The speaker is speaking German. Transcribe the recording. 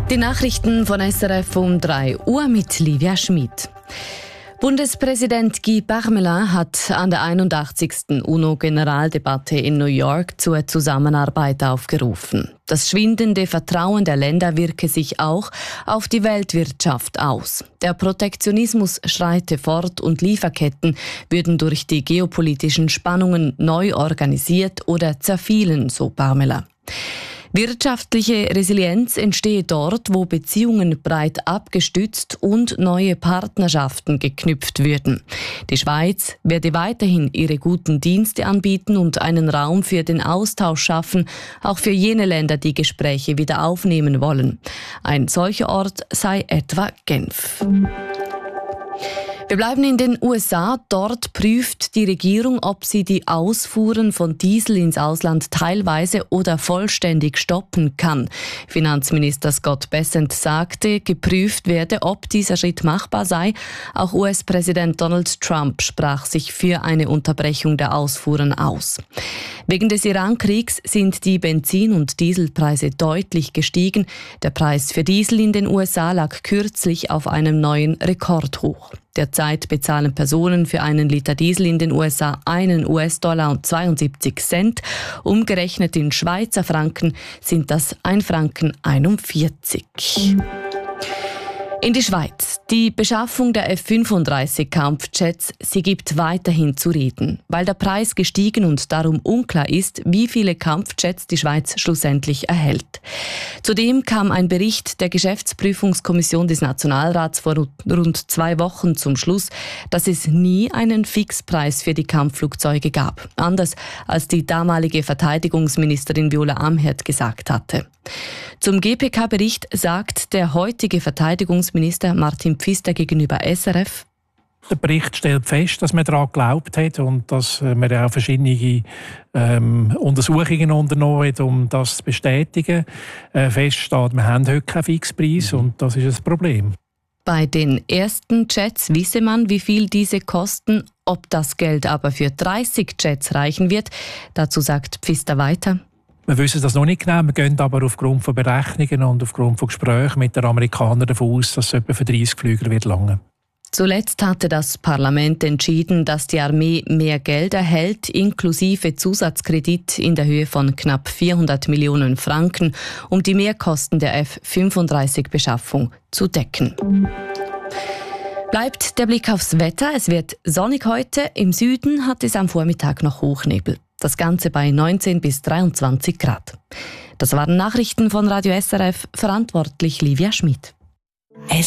Die Nachrichten von SRF um 3 Uhr mit Livia Schmid. Bundespräsident Guy Parmelin hat an der 81. UNO-Generaldebatte in New York zur Zusammenarbeit aufgerufen. Das schwindende Vertrauen der Länder wirke sich auch auf die Weltwirtschaft aus. Der Protektionismus schreite fort und Lieferketten würden durch die geopolitischen Spannungen neu organisiert oder zerfielen, so Parmelin. Wirtschaftliche Resilienz entstehe dort, wo Beziehungen breit abgestützt und neue Partnerschaften geknüpft würden. Die Schweiz werde weiterhin ihre guten Dienste anbieten und einen Raum für den Austausch schaffen, auch für jene Länder, die Gespräche wieder aufnehmen wollen. Ein solcher Ort sei etwa Genf. Wir bleiben in den USA. Dort prüft die Regierung, ob sie die Ausfuhren von Diesel ins Ausland teilweise oder vollständig stoppen kann. Finanzminister Scott Bessent sagte, geprüft werde, ob dieser Schritt machbar sei. Auch US-Präsident Donald Trump sprach sich für eine Unterbrechung der Ausfuhren aus. Wegen des Iran-Kriegs sind die Benzin- und Dieselpreise deutlich gestiegen. Der Preis für Diesel in den USA lag kürzlich auf einem neuen Rekordhoch. Derzeit bezahlen Personen für einen Liter Diesel in den USA $1,72. Umgerechnet in Schweizer Franken sind das 1,41 Franken. In die Schweiz. Die Beschaffung der F-35-Kampfjets, sie gibt weiterhin zu reden, weil der Preis gestiegen und darum unklar ist, wie viele Kampfjets die Schweiz schlussendlich erhält. Zudem kam ein Bericht der Geschäftsprüfungskommission des Nationalrats vor rund 2 Wochen zum Schluss, dass es nie einen Fixpreis für die Kampfflugzeuge gab, anders als die damalige Verteidigungsministerin Viola Amherd gesagt hatte. Zum GPK-Bericht sagt der heutige Verteidigungsminister Martin Pfister gegenüber SRF: Der Bericht stellt fest, dass man daran geglaubt hat und dass man auch verschiedene Untersuchungen unternommen hat, um das zu bestätigen. Feststeht, wir haben heute keinen Fixpreis und das ist ein Problem. Bei den ersten Jets wisse man, wie viel diese kosten. Ob das Geld aber für 30 Jets reichen wird, dazu sagt Pfister weiter: Wir wissen das noch nicht genau, wir gehen aber aufgrund von Berechnungen und aufgrund von Gesprächen mit den Amerikanern davon aus, dass es etwa für 30 Flüger wird lange. Zuletzt hatte das Parlament entschieden, dass die Armee mehr Geld erhält, inklusive Zusatzkredit in der Höhe von knapp 400 Millionen Franken, um die Mehrkosten der F-35-Beschaffung zu decken. Bleibt der Blick aufs Wetter. Es wird sonnig heute. Im Süden hat es am Vormittag noch Hochnebel. Das Ganze bei 19 bis 23 Grad. Das waren Nachrichten von Radio SRF, verantwortlich Livia Schmid.